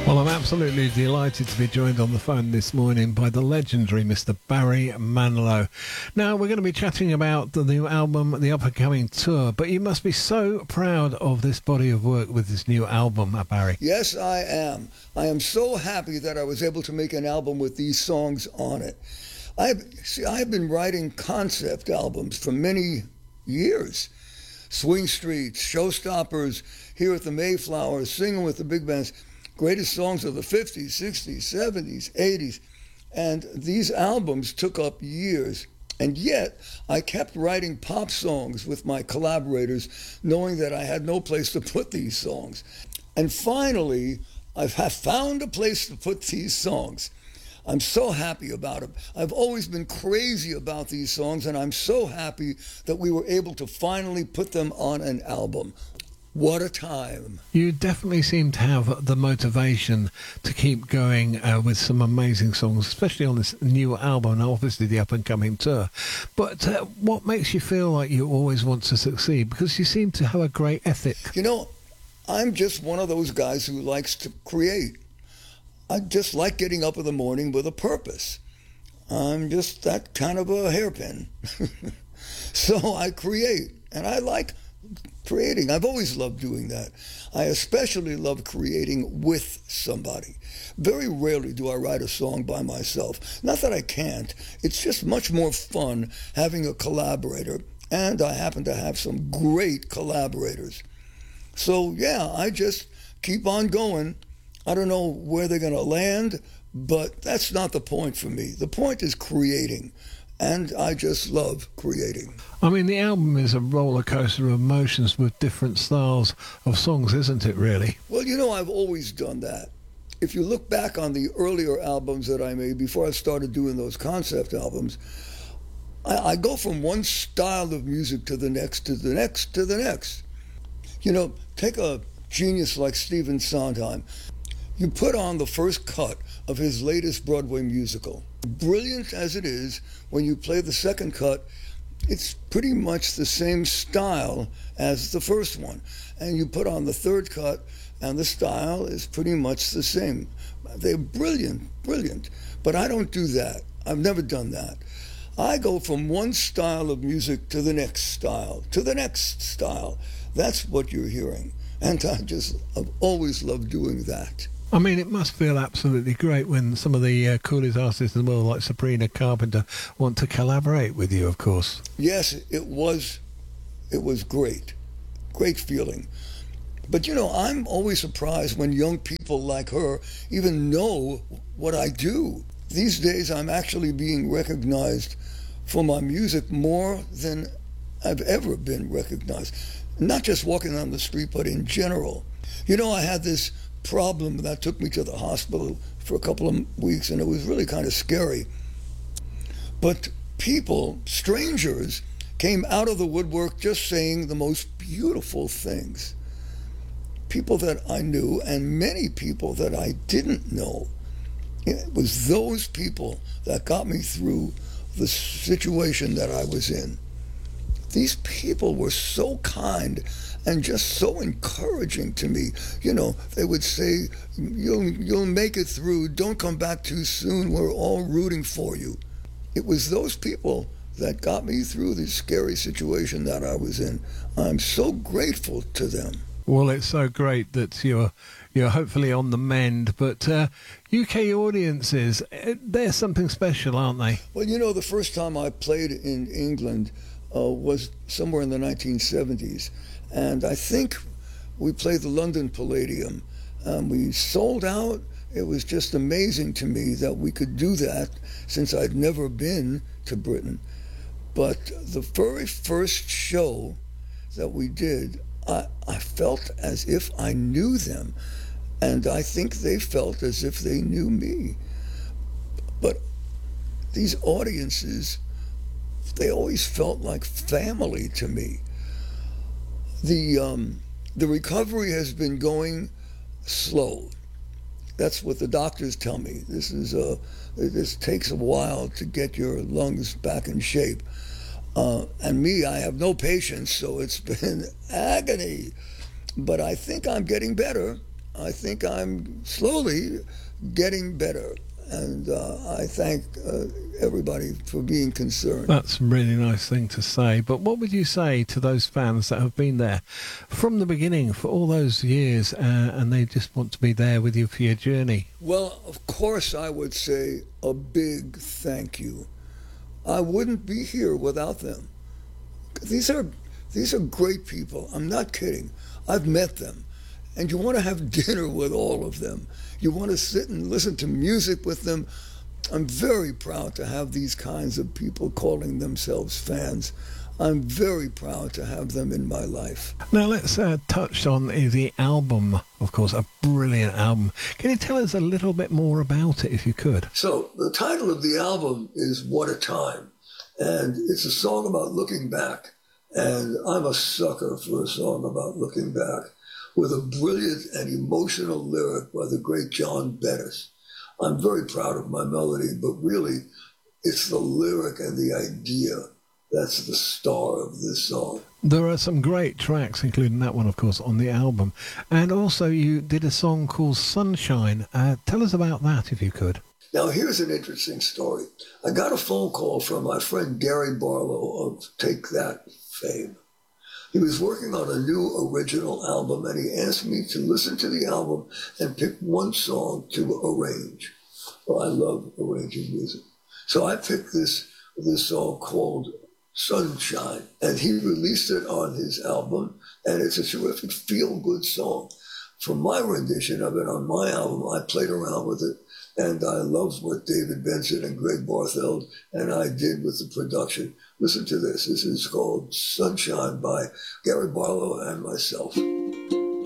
Well, I'm absolutely delighted to be joined on the phone this morning by the legendary Mr. Barry Manilow. Now, we're going to be chatting about the new album, the up-and-coming tour, but you must be so proud of this body of work with this new album, Barry. Yes, I am. I am so happy that I was able to make an album with these songs on it. I've been writing concept albums for many years. Swing Streets, Showstoppers, Here at the Mayflower, Singing with the Big Bands. Greatest songs of the 50s, 60s, 70s, 80s. And these albums took up years. And yet, I kept writing pop songs with my collaborators, knowing that I had no place to put these songs. And finally, I have found a place to put these songs. I'm so happy about it. I've always been crazy about these songs, and I'm so happy that we were able to finally put them on an album. What a time. You definitely seem to have the motivation to keep going with some amazing songs, especially on this new album and obviously the up-and-coming tour. But what makes you feel like you always want to succeed? Because you seem to have a great ethic. You know, I'm just one of those guys who likes to create. I just like getting up in the morning with a purpose. I'm just that kind of a hairpin. So I create, and I like creating. I've always loved doing that. I especially love creating with somebody. Very rarely do I write a song by myself. Not that I can't. It's just much more fun having a collaborator, and I happen to have some great collaborators. So yeah, I just keep on going. I don't know where they're going to land, but that's not the point for me. The point is creating. And I just love creating. I mean, the album is a roller coaster of emotions with different styles of songs, isn't it, really? Well, you know, I've always done that. If you look back on the earlier albums that I made before I started doing those concept albums, I go from one style of music to the next, to the next, to the next. You know, take a genius like Stephen Sondheim. You put on the first cut of his latest Broadway musical. Brilliant as it is, when you play the second cut, it's pretty much the same style as the first one. And you put on the third cut, and the style is pretty much the same. They're brilliant, brilliant. But I don't do that. I've never done that. I go from one style of music to the next style, to the next style. That's what you're hearing. And I've always loved doing that. I mean, it must feel absolutely great when some of the coolest artists in the world, like Sabrina Carpenter, want to collaborate with you, of course. Yes, it was great. Great feeling. But, you know, I'm always surprised when young people like her even know what I do. These days, I'm actually being recognized for my music more than I've ever been recognized. Not just walking on the street, but in general. You know, I had this problem that took me to the hospital for a couple of weeks, and it was really kind of scary. But people, strangers, came out of the woodwork just saying the most beautiful things. People that I knew and many people that I didn't know. It was those people that got me through the situation that I was in. These people were so kind and just so encouraging to me. You know, they would say, you'll make it through. Don't come back too soon. We're all rooting for you. It was those people that got me through the scary situation that I was in. I'm so grateful to them. Well, it's so great that you're hopefully on the mend, but UK audiences, they're something special, aren't they? Well, you know, the first time I played in England was somewhere in the 1970s. And I think we played the London Palladium. We sold out. It was just amazing to me that we could do that since I'd never been to Britain. But the very first show that we did, I felt as if I knew them. And I think they felt as if they knew me. But these audiences, they always felt like family to me. The recovery has been going slow. That's what the doctors tell me. This takes a while to get your lungs back in shape. And me, I have no patience, so it's been agony. But I think I'm getting better. I think I'm slowly getting better. And I thank everybody for being concerned. That's a really nice thing to say. But what would you say to those fans that have been there from the beginning for all those years and they just want to be there with you for your journey? Well, of course, I would say a big thank you. I wouldn't be here without them. These are great people. I'm not kidding. I've met them. And you want to have dinner with all of them. You want to sit and listen to music with them. I'm very proud to have these kinds of people calling themselves fans. I'm very proud to have them in my life. Now let's touch on the album, of course, a brilliant album. Can you tell us a little bit more about it, if you could? So the title of the album is What a Time. And it's a song about looking back. And I'm a sucker for a song about looking back, with a brilliant and emotional lyric by the great John Bettis. I'm very proud of my melody, but really, it's the lyric and the idea that's the star of this song. There are some great tracks, including that one, of course, on the album. And also you did a song called Sunshine. Tell us about that, if you could. Now, here's an interesting story. I got a phone call from my friend Gary Barlow of Take That fame. He was working on a new original album, and he asked me to listen to the album and pick one song to arrange. Well, I love arranging music. So I picked this song called Sunshine, and he released it on his album, and it's a terrific feel-good song. For my rendition of it on my album, I played around with it, and I loved what David Benson and Greg Bartheld and I did with the production. Listen to this. This is called Sunshine by Gary Barlow and myself.